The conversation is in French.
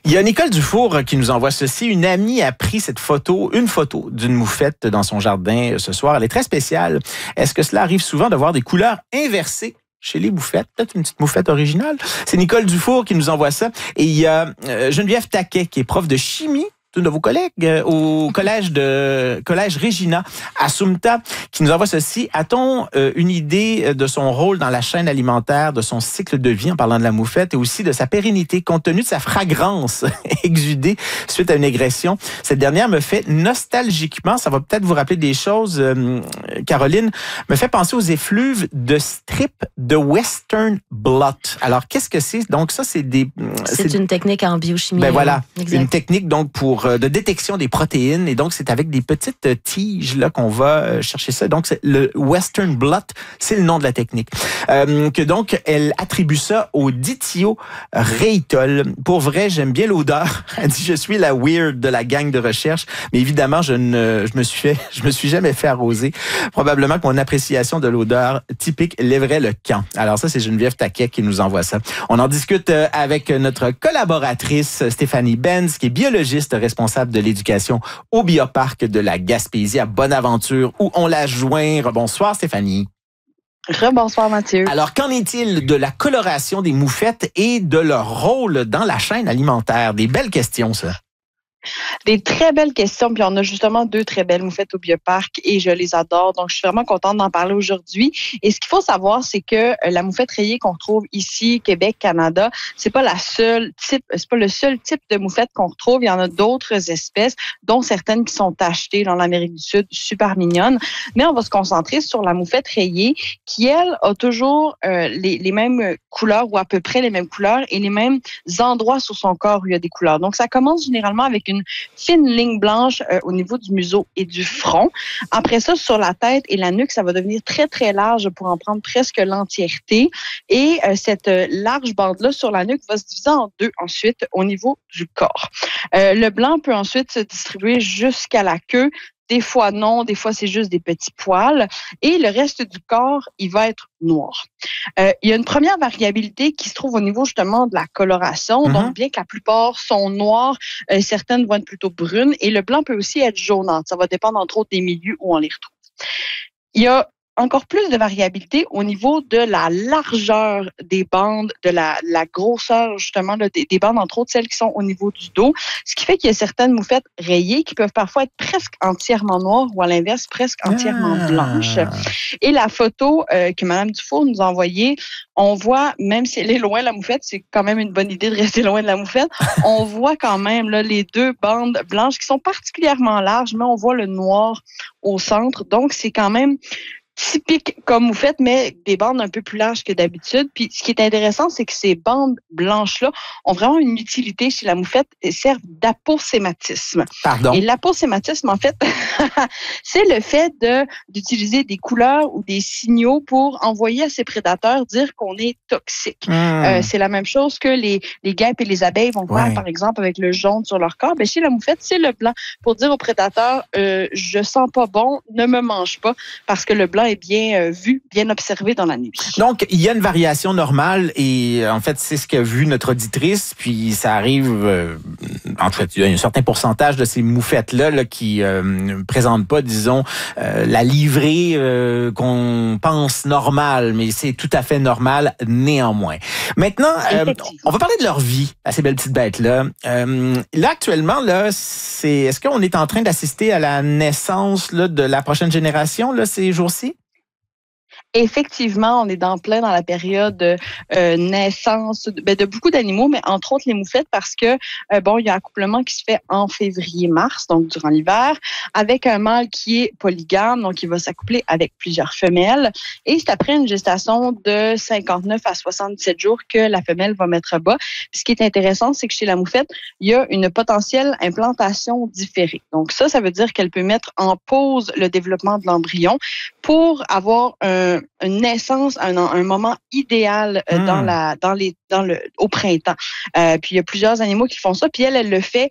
Il y a Nicole Dufour qui nous envoie ceci. Une amie a pris une photo d'une moufette dans son jardin ce soir. Elle est très spéciale. Est-ce que cela arrive souvent de voir des couleurs inversées chez les moufettes? Peut-être une petite moufette originale. C'est Nicole Dufour qui nous envoie ça. Et il y a Geneviève Taquet qui est prof de chimie, une de vos collègues au collège Regina à Sumta, qui nous envoie ceci. A-t-on une idée de son rôle dans la chaîne alimentaire, de son cycle de vie en parlant de la moufette et aussi de sa pérennité compte tenu de sa fragrance exudée suite à une agression? Cette dernière me fait nostalgiquement, ça va peut-être vous rappeler des choses, Caroline, me fait penser aux effluves de strip de Western Blot. Alors, qu'est-ce que c'est? Donc, ça, c'est une technique en biochimie. Ben voilà, exact. Une technique donc de détection des protéines. Et donc, c'est avec des petites tiges là qu'on va chercher ça. Donc, c'est le Western Blot, c'est le nom de la technique. Que donc, elle attribue ça au dithioréitol. Pour vrai, j'aime bien l'odeur. Elle dit, je suis la weird de la gang de recherche. Mais évidemment, je me suis jamais fait arroser. Probablement que mon appréciation de l'odeur typique lèverait le camp. Alors ça, c'est Geneviève Taquet qui nous envoie ça. On en discute avec notre collaboratrice Stéphanie Benz, qui est biologiste responsable de l'éducation au Bioparc de la Gaspésie à Bonaventure, où on la joint. Bonsoir Stéphanie. Rebonsoir Mathieu. Alors, qu'en est-il de la coloration des moufettes et de leur rôle dans la chaîne alimentaire? Des belles questions, ça. Des très belles questions, puis on a justement 2 très belles moufettes au Bioparc et je les adore, donc je suis vraiment contente d'en parler aujourd'hui. Et ce qu'il faut savoir, c'est que la moufette rayée qu'on retrouve ici, Québec, Canada, c'est pas le seul type de moufette qu'on retrouve. Il y en a d'autres espèces, dont certaines qui sont achetées dans l'Amérique du Sud, super mignonnes. Mais on va se concentrer sur la moufette rayée, qui elle a toujours les mêmes couleurs ou à peu près les mêmes couleurs et les mêmes endroits sur son corps où il y a des couleurs. Donc ça commence généralement avec une fine ligne blanche au niveau du museau et du front. Après ça, sur la tête et la nuque, ça va devenir très, très large pour en prendre presque l'entièreté. Et cette large bande-là sur la nuque va se diviser en 2 ensuite au niveau du corps. Le blanc peut ensuite se distribuer jusqu'à la queue. Des fois non, des fois c'est juste des petits poils. Et le reste du corps, il va être noir. Il y a une première variabilité qui se trouve au niveau justement de la coloration. Donc, bien que la plupart sont noires, certaines vont être plutôt brunes. Et le blanc peut aussi être jaunâtre. Ça va dépendre entre autres des milieux où on les retrouve. Il y a encore plus de variabilité au niveau de la largeur des bandes, de la grosseur justement là, des bandes, entre autres celles qui sont au niveau du dos, ce qui fait qu'il y a certaines moufettes rayées qui peuvent parfois être presque entièrement noires ou à l'inverse presque entièrement blanches. Et la photo que Mme Dufour nous a envoyée, on voit, même si elle est loin la moufette, c'est quand même une bonne idée de rester loin de la moufette, on voit quand même là, les 2 bandes blanches qui sont particulièrement larges, mais on voit le noir au centre. Donc, c'est quand même typique comme moufette, mais des bandes un peu plus larges que d'habitude. Puis ce qui est intéressant, c'est que ces bandes blanches-là ont vraiment une utilité chez la moufette et servent d'aposématisme. Pardon? Et l'aposématisme, en fait, c'est le fait d'utiliser des couleurs ou des signaux pour envoyer à ses prédateurs dire qu'on est toxique. C'est la même chose que les guêpes et les abeilles vont faire, par exemple, avec le jaune sur leur corps. Ben, chez la moufette, c'est le blanc pour dire aux prédateurs je sens pas bon, ne me mange pas, parce que le blanc est bien vu, bien observé dans la nuit. Donc, il y a une variation normale et en fait, c'est ce qu'a vu notre auditrice. Puis, ça arrive, en fait, il y a un certain pourcentage de ces moufettes-là qui présentent pas, disons, la livrée qu'on pense normale, mais c'est tout à fait normal néanmoins. Maintenant, on va parler de leur vie à ces belles petites bêtes-là. Là, actuellement, là, est-ce qu'on est en train d'assister à la naissance là, de la prochaine génération là, ces jours-ci? Effectivement, on est dans la période de naissance de beaucoup d'animaux, mais entre autres les moufettes parce que il y a un accouplement qui se fait en février-mars, donc durant l'hiver, avec un mâle qui est polygame, donc il va s'accoupler avec plusieurs femelles. Et c'est après une gestation de 59 à 77 jours que la femelle va mettre bas. Puis ce qui est intéressant, c'est que chez la moufette, il y a une potentielle implantation différée. Donc ça veut dire qu'elle peut mettre en pause le développement de l'embryon pour avoir une naissance, un moment idéal au printemps. Puis il y a plusieurs animaux qui font ça. Puis elle le fait